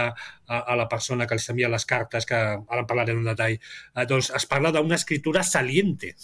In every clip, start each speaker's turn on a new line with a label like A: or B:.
A: a la persona que els envia les cartes, que ara en parlarem en detall, doncs es parla d'una escritura saliente.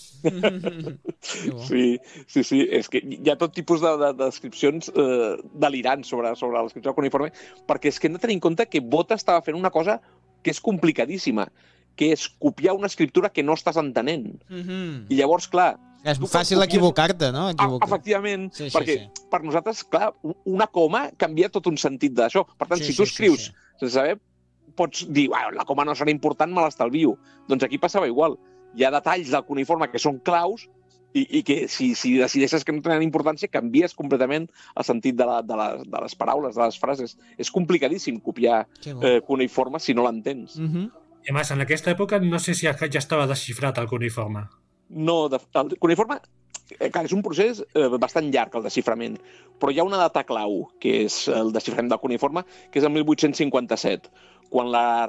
B: Sí. És que hi ha tot tipus de descripcions delirants sobre l'escriptura cuneiforme, perquè és que hem de tenir en compte que Bota estava fent una cosa que és complicadíssima, que és copiar una escriptura que no estàs entenent. I llavors, clar...
C: És fàcil equivocar-te, no?
B: Efectivament, perquè per nosaltres, clar, una coma canvia tot un sentit d'això. Per tant, si tu escrius sense saber, pots dir, la coma no serà important, me l'estalvio. Doncs aquí passava igual. Hi ha detalls del cuneiforme que són claus i que si decideixes que no tenen importància canvies completament el sentit de les paraules, de les frases. És complicadíssim copiar cuneiforme si no l'entens.
A: I a més, en aquesta època no sé si ja estava desxifrat el cuneiforme.
B: No, el cuneiforme és un procés bastant llarg, el desxiframent, però hi ha una data clau, que és el desxiframent del cuneiforme, que és el 1857, quan la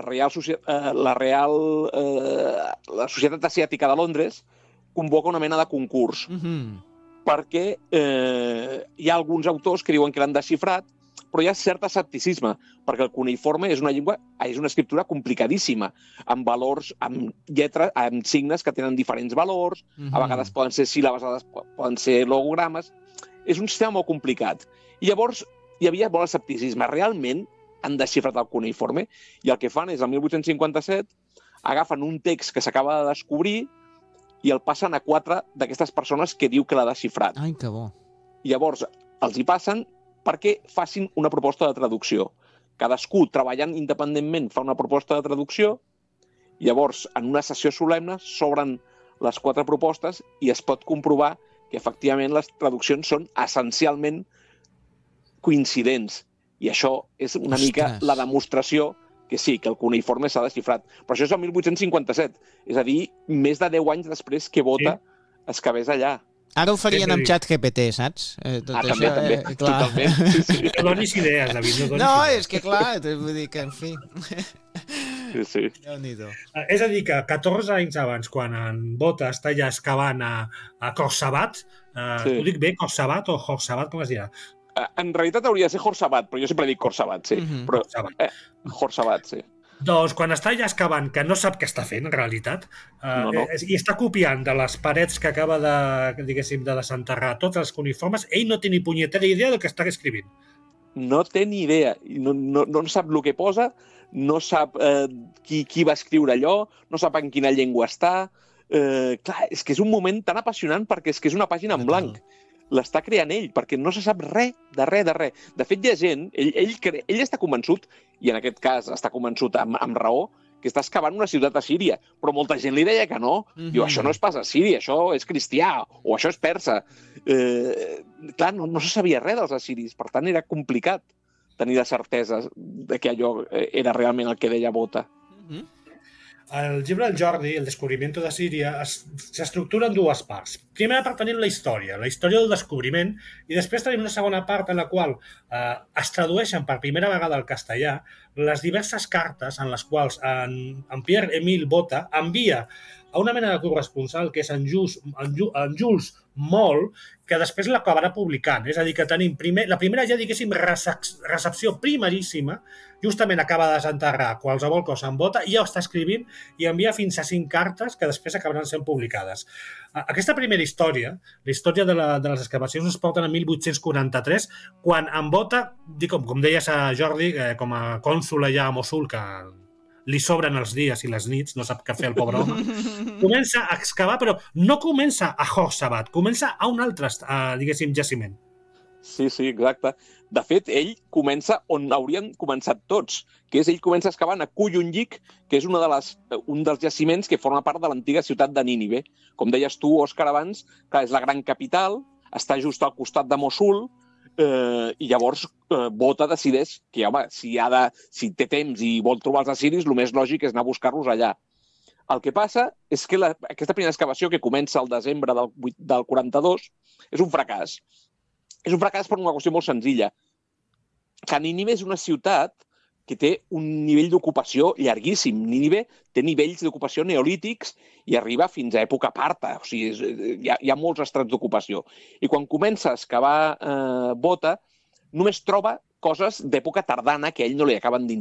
B: Societat Asiàtica de Londres convoca una mena de concurs, perquè hi ha alguns autors que diuen que l'han desxifrat, però hi ha cert escepticisme, perquè el cuneiforme és una escriptura complicadíssima, amb valors, amb lletres, amb signes que tenen diferents valors, a vegades poden ser síl·labes, a vegades poden ser logogrames. És un sistema molt complicat. I llavors hi havia molt escepticisme. Realment han desxifrat el cuneiforme i el que fan és, el 1857, agafen un text que s'acaba de descobrir i el passen a 4 d'aquestes persones que diu que l'ha desxifrat.
C: Ai, que bo.
B: I llavors els hi passen perquè facin una proposta de traducció. Cadascú, treballant independentment, fa una proposta de traducció i llavors, en una sessió solemne, s'obren les 4 propostes i es pot comprovar que, efectivament, les traduccions són essencialment coincidents. I això és una mica la demostració que sí, que el cuneiforme s'ha desxifrat. Però això és el 1857, és a dir, més de 10 anys després que Bota es quedés allà.
C: Ara ho farien amb ChatGPT, saps?
B: També, totalment.
A: No donis idees, David, no donis idees.
C: No, és que clar, vull dir que, en fi...
B: Sí.
A: És a dir, que 14 anys abans, quan en Bota està ja excavant a Khorsabat, ho dic bé, Khorsabat o Khorsabat, com es dirà?
B: En realitat hauria de ser Khorsabat, però jo sempre dic Khorsabat, sí. Però Khorsabat, sí.
A: Doncs quan està ja excavant, que no sap què està fent, en realitat, i està copiant de les parets que acaba de desenterrar tots els cuneiformes, ell no té ni punyetera idea del que està escrivint.
B: No té ni idea. No sap el que posa, no sap qui va escriure allò, no sap en quina llengua està. Clar, és que és un moment tan apassionant perquè és que és una pàgina en blanc. L'està creant ell, perquè no se sap res de res. De fet, hi ha gent, ell està convençut, i en aquest cas està convençut amb raó, que està excavant una ciutat a Síria, però molta gent li deia que no. Diu, això no és pas a Síria, això és cristià, o això és persa. Clar, no se sabia res dels assiris, per tant era complicat tenir la certesa de que allò era realment el que deia Bota.
A: El llibre del Jordi, El descubrimiento de Síria, s'estructura en 2 parts. Primera part tenim la història del descobriment, i després tenim una segona part en la qual es tradueixen per primera vegada al castellà les diverses cartes en les quals en Pierre-Émile Bota envia a una mena de corresponsal, que és en Jules Moll, que després l'acabarà publicant. És a dir, que tenim la primera, ja diguéssim, recepció primeríssima, justament acaba de desenterrar qualsevol cosa en Bota i ja ho està escrivint i envia fins a 5 cartes que després acabaran sent publicades. Aquesta primera història, la història de les excavacions, es porten a 1843, quan en Bota, com deies a Jordi, com a cònsol allà a Mossul, que li sobren els dies i les nits, no sap què fer el pobre home, comença a excavar, però no comença a Khorsabat, comença a un altre, diguéssim, jaciment.
B: Sí, exacte. De fet, ell comença on haurien començat tots, que és ell comença excavant a Kuyunjik, que és un dels jaciments que forma part de l'antiga ciutat de Nínive. Com deies tu, Òscar, abans, que és la gran capital, està just al costat de Mossul, i llavors Bota decideix que, home, si té temps i vol trobar els assiris, el més lògic és anar a buscar-los allà. El que passa és que aquesta primera excavació, que comença al desembre del 42, és un fracàs. És un fracàs per una qüestió molt senzilla. Que Nínive és una ciutat que té un nivell d'ocupació llarguíssim. Nínive té nivells d'ocupació neolítics i arriba fins a època parta. O sigui, hi ha molts estrats d'ocupació. I quan comença a excavar Bota, només troba coses d'època tardana que a ell no li acaben d'interessar.